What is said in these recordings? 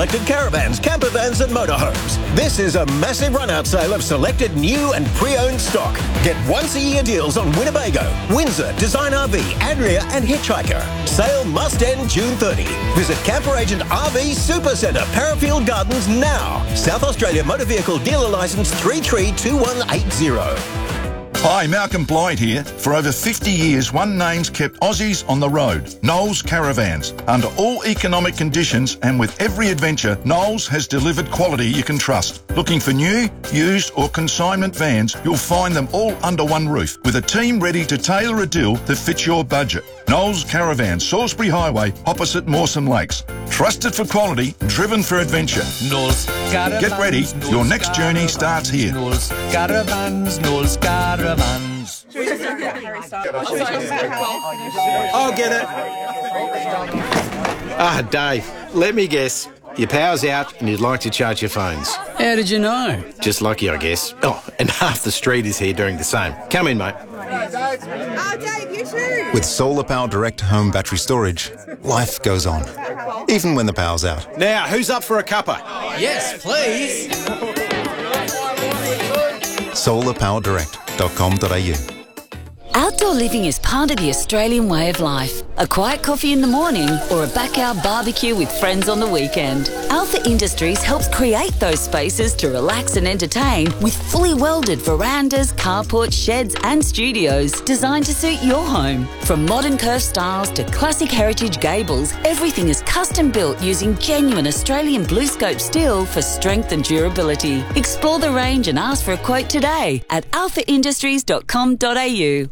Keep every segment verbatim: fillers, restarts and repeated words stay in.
Selected caravans, camper vans and motorhomes. This is a massive run-out sale of selected new and pre-owned stock. Get once-a-year deals on Winnebago, Windsor, Design R V, Adria and Hitchhiker. Sale must end June thirtieth. Visit Camper Agent R V Super Centre, Parafield Gardens now. South Australia Motor Vehicle Dealer Licence three three two one eight zero. Hi, Malcolm Blyde here. For over fifty years, one name's kept Aussies on the road. Knowles Caravans. Under all economic conditions and with every adventure, Knowles has delivered quality you can trust. Looking for new, used or consignment vans, you'll find them all under one roof with a team ready to tailor a deal that fits your budget. Knowles Caravans, Salisbury Highway, opposite Mawson Lakes. Trusted for quality, driven for adventure. Knowles Caravans. Get ready, your next journey starts here. Knowles Caravans, Knowles Caravans. I'll get it. Ah, Dave, let me guess. Your power's out and you'd like to charge your phones. How did you know? Just lucky, I guess. Oh, and half the street is here doing the same. Come in, mate. Oh, Dave, you too. With Solar Power Direct Home Battery Storage, life goes on, even when the power's out. Now, who's up for a cuppa? Yes, please. solar power direct dot com dot a u. Outdoor living is part of the Australian way of life. A quiet coffee in the morning or a backyard barbecue with friends on the weekend. Alpha Industries helps create those spaces to relax and entertain with fully welded verandas, carports, sheds and studios designed to suit your home. From modern curved styles to classic heritage gables, everything is custom built using genuine Australian blue scope steel for strength and durability. Explore the range and ask for a quote today at alpha industries dot com dot a u.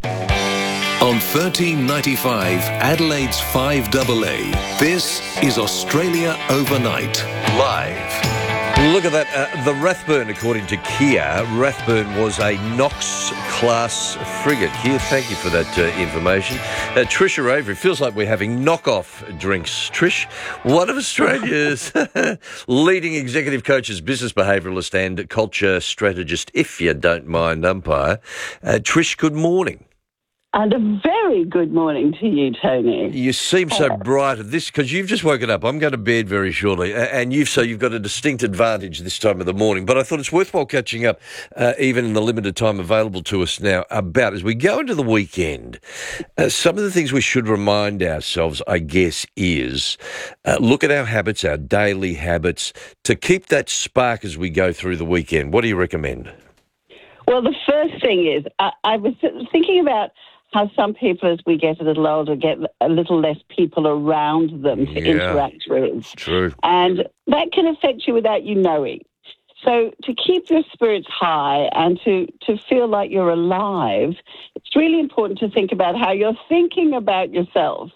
On thirteen ninety-five, Adelaide's five A A, this is Australia Overnight, live. Look at that. Uh, the Rathburn, according to Kia, Rathburn was a Knox-class frigate. Kia, thank you for that uh, information. Uh, Trisha Avery, feels like we're having knockoff drinks. Trish, one of Australia's leading executive coaches, business behaviouralist and culture strategist, if you don't mind, umpire. Uh, Trish, good morning. And a very good morning to you, Tony. You seem so bright at this because you've just woken up. I'm going to bed very shortly, and you've so you've got a distinct advantage this time of the morning. But I thought it's worthwhile catching up, uh, even in the limited time available to us now, about as we go into the weekend. Uh, some of the things we should remind ourselves, I guess, is uh, look at our habits, our daily habits, to keep that spark as we go through the weekend. What do you recommend? Well, the first thing is I, I was thinking about how some people, as we get a little older, get a little less people around them to yeah, interact with. True. And that can affect you without you knowing. So to keep your spirits high and to, to feel like you're alive, it's really important to think about how you're thinking about yourself.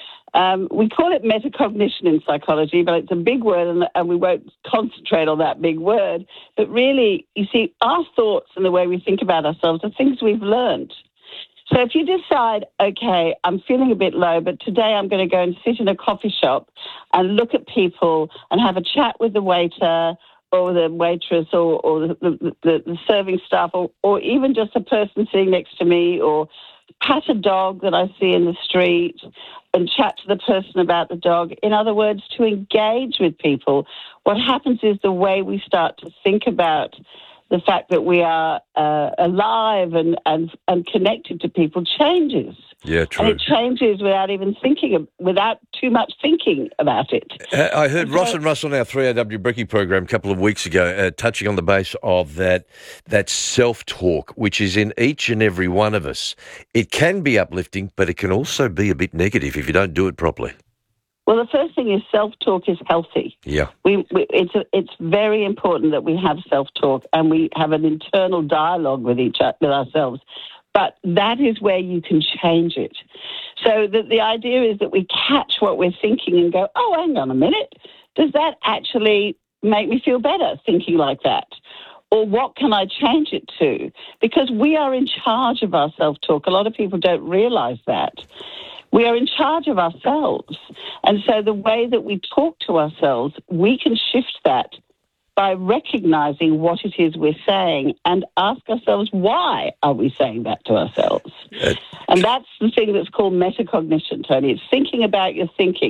Um, we call it metacognition in psychology, but it's a big word and, and we won't concentrate on that big word. But really, you see, our thoughts and the way we think about ourselves are things we've learned. So if you decide, okay, I'm feeling a bit low, but today I'm going to go and sit in a coffee shop and look at people and have a chat with the waiter or the waitress or, or the, the, the, the serving staff or, or even just a person sitting next to me, or pat a dog that I see in the street and chat to the person about the dog. In other words, to engage with people, what happens is the way we start to think about the fact that we are uh, alive and, and and connected to people changes. Yeah, true. And it changes without even thinking, of, without too much thinking about it. Uh, I heard so, Ross and Russell on our three A W Bricky program a couple of weeks ago uh, touching on the base of that that self-talk, which is in each and every one of us. It can be uplifting, but it can also be a bit negative if you don't do it properly. Well, the first thing is self-talk is healthy. Yeah. We, we it's a, it's very important that we have self-talk and we have an internal dialogue with each with ourselves. But that is where you can change it. So the, the idea is that we catch what we're thinking and go, oh, hang on a minute. Does that actually make me feel better thinking like that? Or what can I change it to? Because we are in charge of our self-talk. A lot of people don't realise that. We are in charge of ourselves. And so the way that we talk to ourselves, we can shift that by recognising what it is we're saying and ask ourselves, why are we saying that to ourselves? Uh, and that's the thing that's called metacognition, Tony. It's thinking about your thinking.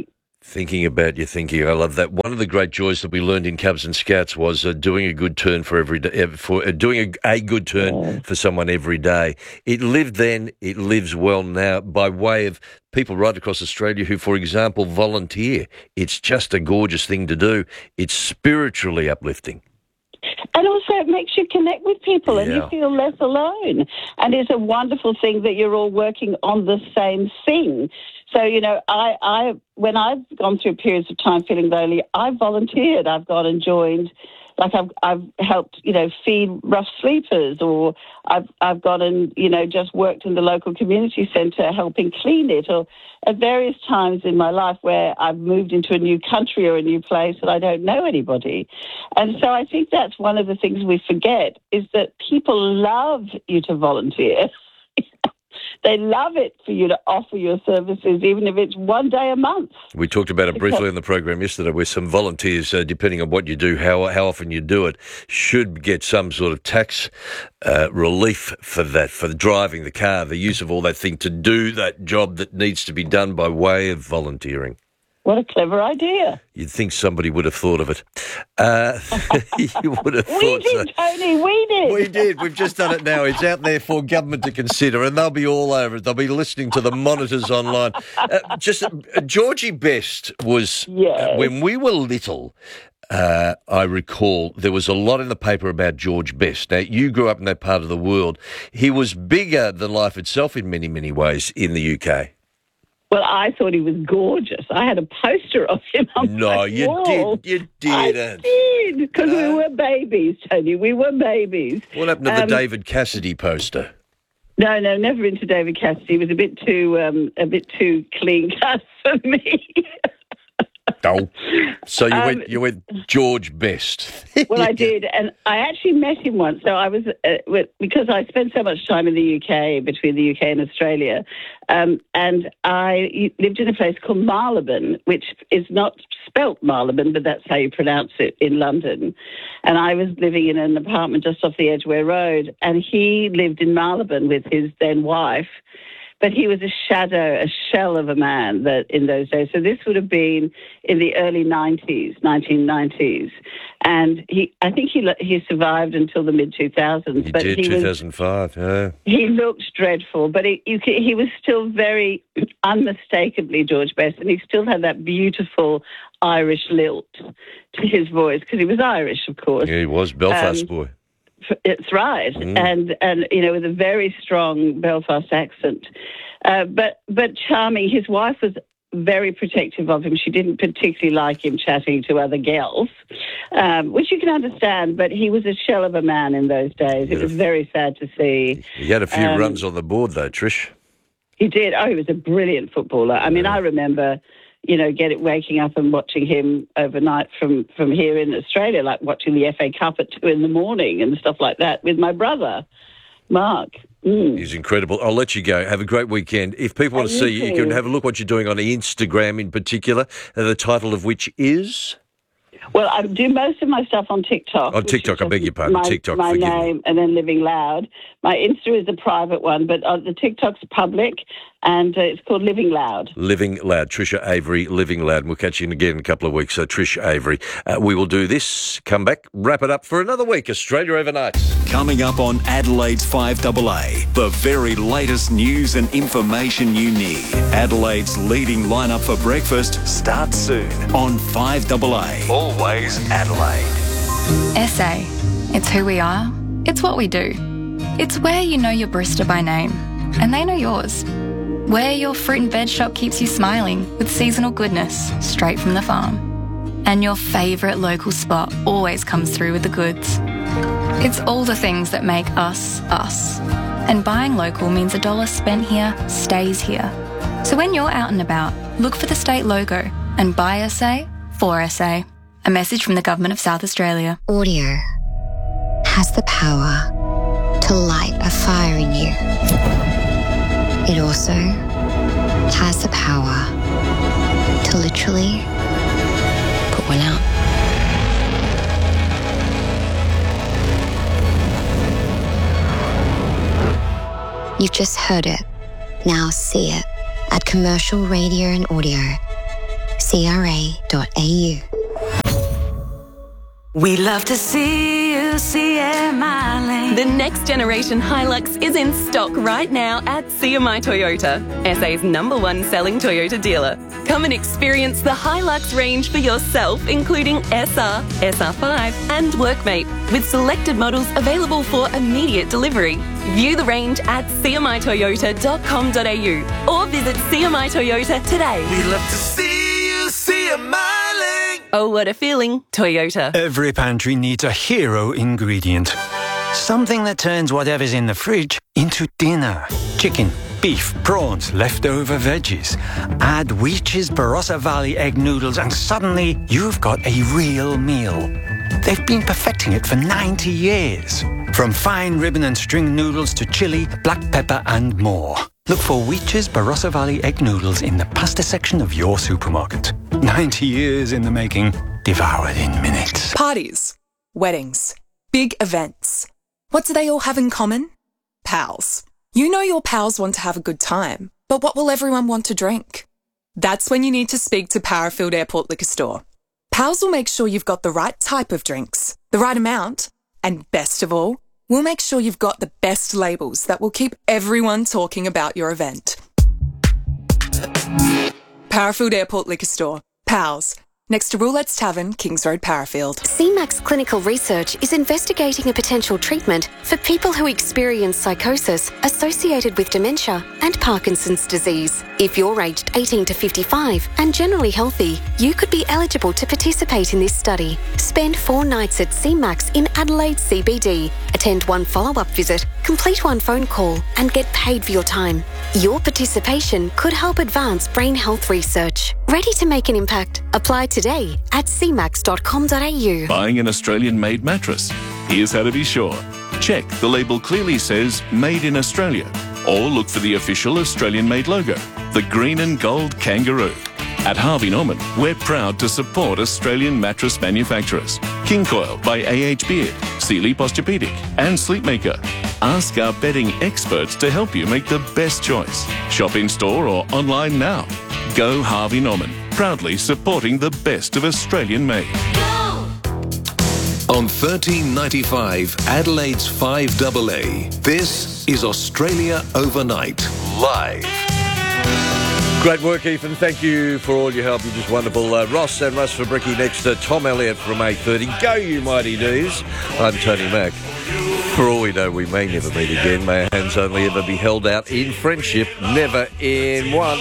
Thinking about your thinking. I love that. One of the great joys that we learned in Cubs and Scouts was uh, doing a good turn for every day, for uh, doing a, a good turn yeah. for someone every day. It lived then, it lives well now by way of people right across Australia who, for example, volunteer. It's just a gorgeous thing to do. It's spiritually uplifting. And also it makes you connect with people and Yeah. you feel less alone. And it's a wonderful thing that you're all working on the same thing. So, you know, I, I when I've gone through periods of time feeling lonely, I've volunteered. I've gone and joined, like I've I've helped, you know, feed rough sleepers, or I've I've gone and, you know, just worked in the local community centre helping clean it, or at various times in my life where I've moved into a new country or a new place and I don't know anybody. And so I think that's one of the things we forget, is that people love you to volunteer. They love it for you to offer your services, even if it's one day a month. We talked about it briefly on the program yesterday, where some volunteers, uh, depending on what you do, how how often you do it, should get some sort of tax uh, relief for that, for driving the car, the use of all that thing to do that job that needs to be done by way of volunteering. What a clever idea. You'd think somebody would have thought of it. Uh, you would have We thought did, so. Tony, we did. We did. We've just done it now. It's out there for government to consider, and they'll be all over it. They'll be listening to the monitors online. Uh, just uh, Georgie Best was, Yes. uh, when we were little, uh, I recall there was a lot in the paper about George Best. Now, you grew up in that part of the world. He was bigger than life itself in many, many ways in the U K. Well, I thought he was gorgeous. I had a poster of him on No, my you wall. did. You I didn't. did, because No. we were babies, Tony. We were babies. What happened to the Um, David Cassidy poster? No, no, never into David Cassidy. He was a bit too, um, a bit too clean cut for me. Oh, so you Um, went you went George Best. Well, I did, and I actually met him once. So I was, uh, with, because I spent so much time in the U K, between the U K and Australia, um, and I lived in a place called Marylebone, which is not spelt Marylebone, but that's how you pronounce it in London. And I was living in an apartment just off the Edgware Road, and he lived in Marylebone with his then wife. But he was a shadow, a shell of a man that in those days. So this would have been in the early nineties, nineteen nineties. And he, I think he he survived until the mid two thousands. He but did, he two was, thousand five, yeah. he looked dreadful, but he, you, c- he was still very unmistakably George Best, and he still had that beautiful Irish lilt to his voice, because he was Irish, of course. Yeah, he was, Belfast Um, boy. It's right, Mm. and and you know, with a very strong Belfast accent, uh, but but charming. His wife was very protective of him. She didn't particularly like him chatting to other girls, um, which you can understand. But he was a shell of a man in those days. It was very sad to see. He had a few Um, runs on the board, though, Trish. He did. Oh, he was a brilliant footballer. I mean, I remember, you know, get it, waking up and watching him overnight from, from here in Australia, like watching the F A Cup at two in the morning and stuff like that with my brother, Mark. Mm. He's incredible. I'll let you go. Have a great weekend. If people want to You see you, you can too. have a look what you're doing on Instagram in particular, uh, the title of which is... Well, I do most of my stuff on TikTok. On which TikTok, is I beg just your pardon, My, TikTok, my forgive me. name, and then Living Loud. My Insta is a private one, but uh, the TikTok's public, and uh, it's called Living Loud. Living Loud. Trisha Avery, Living Loud. And we'll catch you again in a couple of weeks. So, Trish Avery, uh, we will do this, come back, wrap it up for another week. Australia Overnight. Coming up on Adelaide's five A A, the very latest news and information you need. Adelaide's leading lineup for breakfast starts soon on five A A. Always Adelaide. S A. It's who we are. It's what we do. It's where you know your barista by name, and they know yours. Where your fruit and veg shop keeps you smiling with seasonal goodness straight from the farm. And your favourite local spot always comes through with the goods. It's all the things that make us, us. And buying local means a dollar spent here stays here. So when you're out and about, look for the state logo and buy S A for S A. A message from the Government of South Australia. Audio has the power to light a fire in you. It also has the power to literally put one out. You've just heard it. Now see it at Commercial Radio and Audio. c r a dot a u. We love to see you see a my lane. The next generation Hilux is in stock right now at C M I Toyota, S A's number one selling Toyota dealer. Come and experience the Hilux range for yourself, including S R, S R five and Workmate, with selected models available for immediate delivery. View the range at c m i toyota dot com dot a u or visit C M I Toyota today. We love to see you see a my lane. Oh, what a feeling. Toyota. Every pantry needs a hero ingredient. Something that turns whatever's in the fridge into dinner. Chicken, beef, prawns, leftover veggies. Add Weech's Barossa Valley egg noodles and suddenly you've got a real meal. They've been perfecting it for ninety years. From fine ribbon and string noodles to chili, black pepper and more. Look for Weech's Barossa Valley egg noodles in the pasta section of your supermarket. ninety years in the making, devoured in minutes. Parties, weddings, big events. What do they all have in common? Pals. You know your pals want to have a good time, but what will everyone want to drink? That's when you need to speak to Powerfield Airport Liquor Store. Pals will make sure you've got the right type of drinks, the right amount, and best of all, we'll make sure you've got the best labels that will keep everyone talking about your event. Powerfield Airport Liquor Store. Pals. Next to Roulette's Tavern, Kings Road, Powerfield. C MAX Clinical Research is investigating a potential treatment for people who experience psychosis associated with dementia and Parkinson's disease. If you're aged eighteen to fifty-five and generally healthy, you could be eligible to participate in this study. Spend four nights at C MAX in Adelaide C B D. Attend one follow-up visit, complete one phone call, and get paid for your time. Your participation could help advance brain health research. Ready to make an impact? Apply today at c max dot com dot a u. Buying an Australian-made mattress? Here's how to be sure. Check the label clearly says Made in Australia, or look for the official Australian-made logo, the green and gold kangaroo. At Harvey Norman, we're proud to support Australian mattress manufacturers. King Coil by A H Beard, Sealy Posturepedic and Sleepmaker. Ask our bedding experts to help you make the best choice. Shop in store or online now. Go Harvey Norman, proudly supporting the best of Australian made. On thirteen ninety-five, Adelaide's five double A, this is Australia Overnight, live. Great work, Ethan. Thank you for all your help. You're just wonderful. Uh, Ross and Russ Fabricki next to Tom Elliott from eight thirty. Go, you mighty dudes. I'm Tony Mack. For all we know, we may never meet again. May our hands only ever be held out in friendship, never in one.